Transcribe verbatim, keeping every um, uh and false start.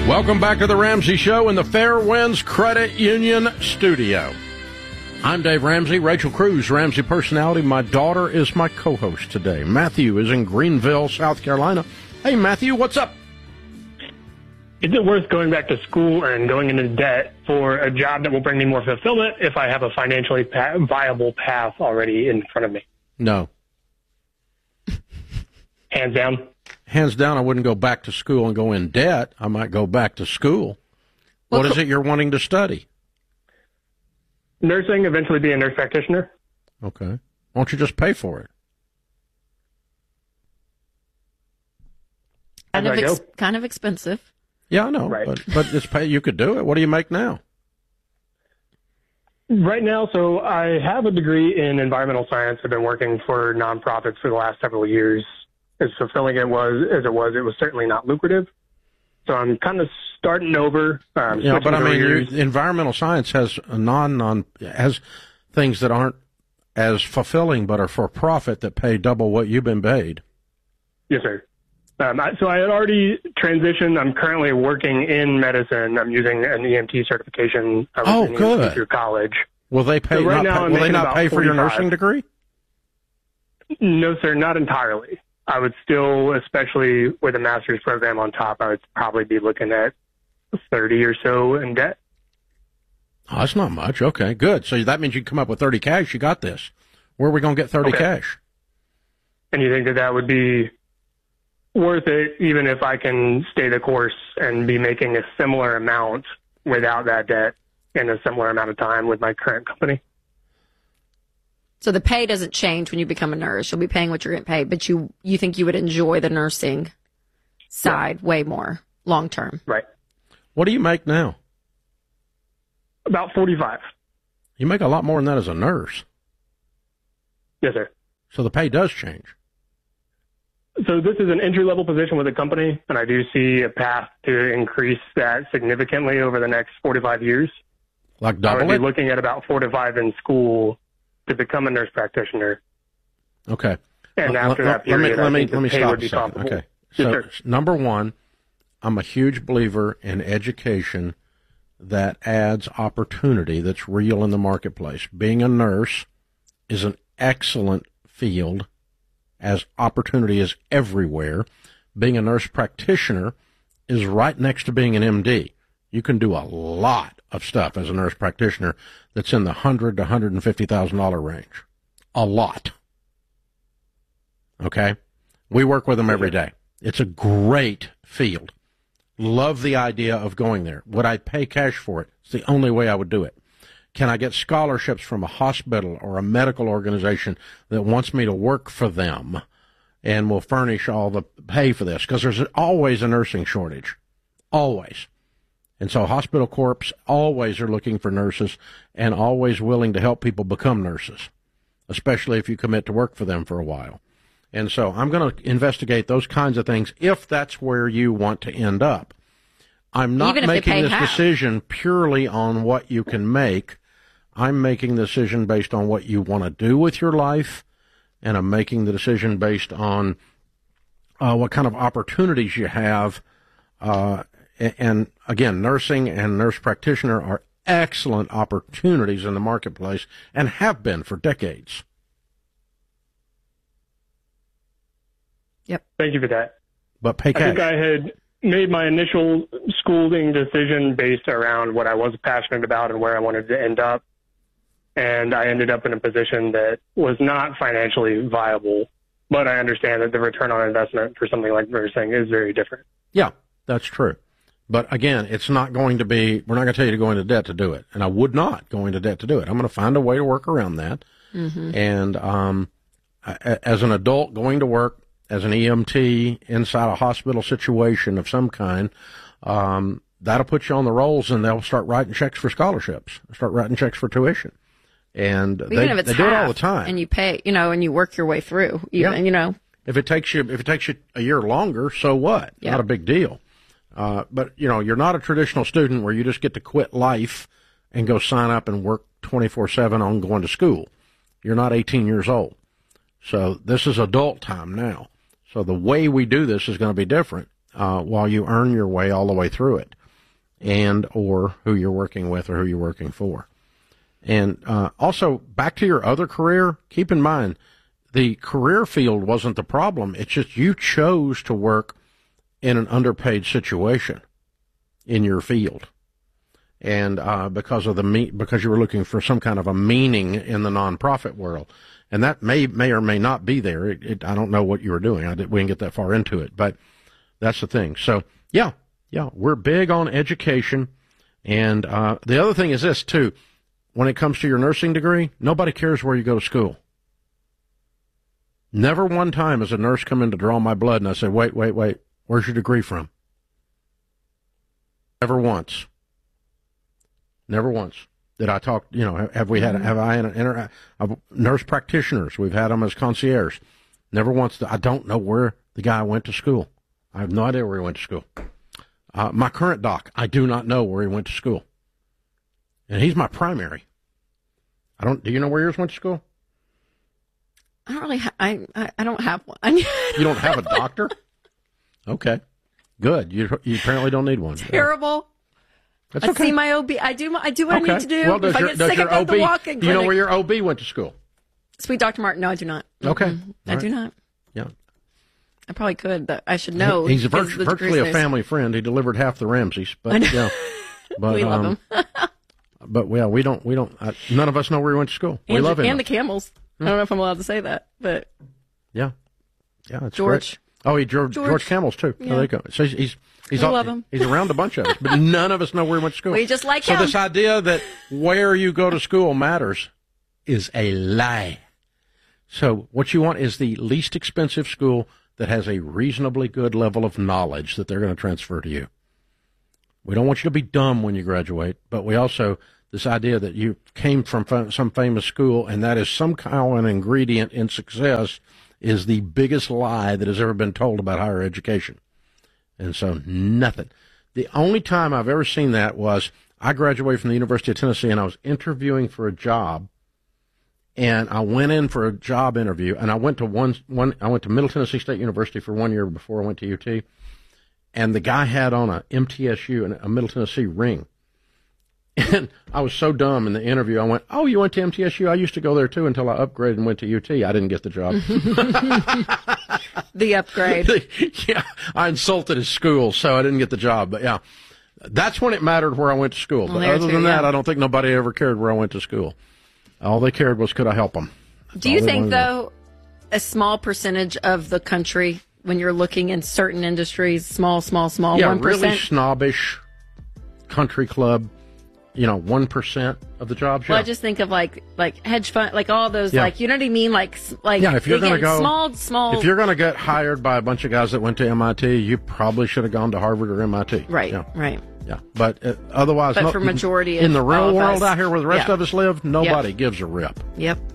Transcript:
Welcome back to the Ramsey Show in the Fairwinds Credit Union studio. I'm Dave Ramsey, Rachel Cruz, Ramsey personality. My daughter is my co-host today. Matthew is in Greenville, South Carolina. Hey, Matthew, what's up? Is it worth going back to school and going into debt for a job that will bring me more fulfillment if I have a financially pa- viable path already in front of me? No. Hands down? Hands down, I wouldn't go back to school and go in debt. I might go back to school. Well, what is it you're wanting to study? Nursing, eventually be a nurse practitioner. Okay. Why don't you just pay for it? Kind of, ex- kind of expensive. Yeah, I know, right. but, but it's pay, you could do it. What do you make now? Right now, so I have a degree in environmental science. I've been working for nonprofits for the last several years. As fulfilling it was as it was, it was certainly not lucrative. So I'm kind of starting over. Um, yeah, but I mean, you, environmental science has a non non has things that aren't as fulfilling, but are for profit that pay double what you've been paid. Yes, sir. Um, I, so I had already transitioned. I'm currently working in medicine. I'm using an E M T certification. I was oh, in good. E M T through college. Will they pay? So right not now pay will they not pay for forty-five. your nursing degree? No, sir, not entirely. I would still, especially with a master's program on top, I would probably be looking at thirty or so in debt. Oh, that's not much. Okay, good. So that means you come up with thirty cash. You got this. Where are we going to get thirty okay. cash? And you think that that would be worth it, even if I can stay the course and be making a similar amount without that debt in a similar amount of time with my current company? So the pay doesn't change when you become a nurse. You'll be paying what you're getting paid, but you, you think you would enjoy the nursing side yeah. way more long term. Right. What do you make now? About forty-five. You make a lot more than that as a nurse. Yes, sir. So the pay does change. So this is an entry-level position with a company, and I do see a path to increase that significantly over the next forty-five years. Like double I would it? be looking at about four to five in school to become a nurse practitioner. Okay. And L- after l- that period, let me, I let think me, let me the pay stop would a be second. comparable. Okay. Yes, So, sir. number one, I'm a huge believer in education that adds opportunity that's real in the marketplace. Being a nurse is an excellent field, as opportunity is everywhere. Being a nurse practitioner is right next to being an M D. You can do a lot of stuff as a nurse practitioner that's in the one hundred thousand to one hundred fifty thousand dollars range. A lot. Okay? We work with them every day. It's a great field. Love the idea of going there. Would I pay cash for it? It's the only way I would do it. Can I get scholarships from a hospital or a medical organization that wants me to work for them and will furnish all the pay for this? Because there's always a nursing shortage. Always. And so hospital corps always are looking for nurses and always willing to help people become nurses, especially if you commit to work for them for a while. And so I'm going to investigate those kinds of things if that's where you want to end up. I'm not making this half. decision purely on what you can make. I'm making the decision based on what you want to do with your life, and I'm making the decision based on uh, what kind of opportunities you have. Uh, and, again, nursing and nurse practitioner are excellent opportunities in the marketplace and have been for decades. Yep. Thank you for that. But pay cash. I think I had made my initial schooling decision based around what I was passionate about and where I wanted to end up. And I ended up in a position that was not financially viable, but I understand that the return on investment for something like nursing is very different. Yeah, that's true. But again, it's not going to be, we're not going to tell you to go into debt to do it. And I would not go into debt to do it. I'm going to find a way to work around that. Mm-hmm. And um, as an adult going to work, as an E M T inside a hospital situation of some kind, um, that'll put you on the rolls, and they'll start writing checks for scholarships, start writing checks for tuition. And well, they, even if it's they do half, it all the time. And you pay, you know, and you work your way through, even, yeah. you know. If it takes you, if it takes you a year longer, so what? Yeah. Not a big deal. Uh, but, you know, you're not a traditional student where you just get to quit life and go sign up and work twenty-four seven on going to school. You're not eighteen years old. So this is adult time now. So the way we do this is going to be different. uh, while you earn your way all the way through it, and or who you're working with or who you're working for. And uh, also, back to your other career, keep in mind, the career field wasn't the problem. It's just you chose to work in an underpaid situation in your field. And uh, because of the me- because you were looking for some kind of a meaning in the nonprofit world, and that may may or may not be there. It, it, I don't know what you were doing. I did, we didn't get that far into it, but that's the thing. So yeah, yeah, we're big on education, and uh, the other thing is this too. When it comes to your nursing degree, nobody cares where you go to school. Never one time has a nurse come in to draw my blood, and I said, "Wait, wait, wait, where's your degree from?" Never once. Never once did I talk, you know, have we had, have I had an inter, uh, nurse practitioners, we've had them as concierge. Never once, I don't know where the guy went to school. I have no idea where he went to school. Uh, my current doc, I do not know where he went to school. And he's my primary. I don't, do you know where yours went to school? I don't really, ha- I, I, I don't have one. You don't have a doctor? Okay. Good. You, you apparently don't need one. Terrible. That's I okay. see my O B. I do. My, I do what okay. I need to do. Well, does if your, I get does sick, your I go O B, to the walk-in do you know clinic. where your O B went to school? Sweet Doctor Martin. No, I do not. Okay. Mm-hmm. I right. do not. Yeah. I probably could, but I should know. He, he's virtu- virtually a family friend. He delivered half the Ramseys, but yeah. But, we love um, him. But yeah, we don't. We don't. Uh, none of us know where he went to school. We and, love him. And the Camels. I don't know if I'm allowed to say that, but yeah, yeah, that's George. Great. Oh, he drove George, George Camels too. Yeah. Oh, there you go. So he's he's he's, I all, love him. he's around a bunch of us, but none of us know where he went to school. We just like so him. So this idea that where you go to school matters is a lie. So what you want is the least expensive school that has a reasonably good level of knowledge that they're going to transfer to you. We don't want you to be dumb when you graduate, but we also, this idea that you came from fa- some famous school and that is somehow an ingredient in success is the biggest lie that has ever been told about higher education. And so nothing. The only time I've ever seen that was I graduated from the University of Tennessee and I was interviewing for a job. And I went in for a job interview, and I went to one, one, I went to Middle Tennessee State University for one year before I went to U T. And the guy had on a M T S U and a Middle Tennessee ring. And I was so dumb in the interview, I went, "Oh, you went to M T S U? I used to go there too until I upgraded and went to U T. I didn't get the job." The upgrade. Yeah, I insulted his school, so I didn't get the job. But yeah, that's when it mattered where I went to school. Well, but other too, than that, yeah. I don't think nobody ever cared where I went to school. All they cared was, could I help them? That's Do you all they think, wanted to know. though, a small percentage of the country, when you're looking in certain industries, small, small, small, Yeah, one percent? really snobbish country club, you know, one percent of the jobs. Well, yeah. I just think of like like hedge fund, like all those, Yeah. like, you know what I mean? Like, s- like Yeah, if you're again, gonna go- small, small. If you're going to get hired by a bunch of guys that went to M I T, you probably should have gone to Harvard or M I T. right, Yeah. right. Yeah. But uh, otherwise, But no, for majority in of the all real of world us, out here where the rest yeah. of us live, nobody gives a rip. Yep.